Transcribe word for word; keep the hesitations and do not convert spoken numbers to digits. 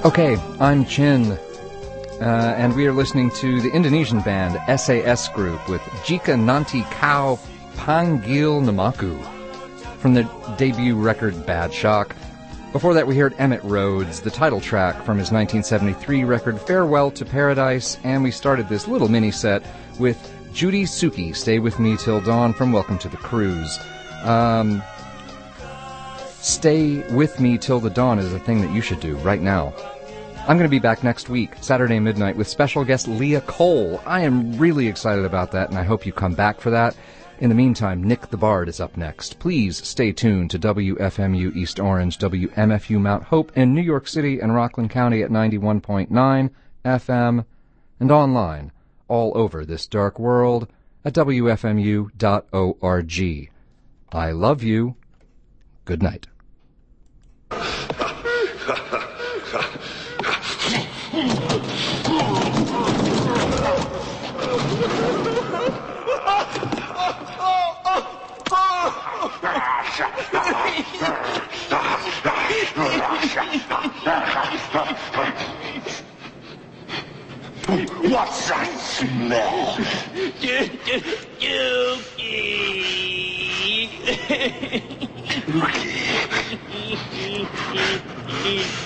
Okay, I'm Chin, uh, and we are listening to the Indonesian band S A S Group with Jika Nanti Kau Panggil Namaku from their debut record Bad Shock. Before that we heard Emmett Rhodes, the title track from his nineteen seventy-three record Farewell to Paradise, and we started this little mini-set with Judy Suki, Stay With Me Till Dawn from Welcome to the Cruise. Um... Stay with me till the dawn is a thing that you should do right now. I'm going to be back next week, Saturday midnight, with special guest Leah Cole. I am really excited about that, and I hope you come back for that. In the meantime, Nick the Bard is up next. Please stay tuned to W F M U East Orange, W M F U Mount Hope in New York City and Rockland County at ninety-one point nine F M, and online all over this dark world at W F M U dot org. I love you. Good night. What's that smell? Dookie.